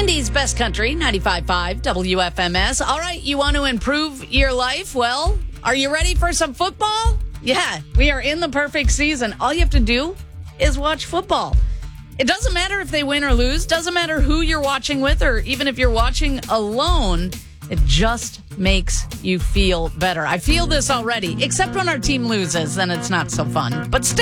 Indy's Best Country, 95.5 WFMS. All right, you want to improve your life? Well, are you ready for some football? Yeah, we are in the perfect season. All you have to do is watch football. It doesn't matter if they win or lose. Doesn't matter who you're watching with, or even if you're watching alone. It just makes you feel better. I feel this already, except when our team loses, then it's not so fun. But still.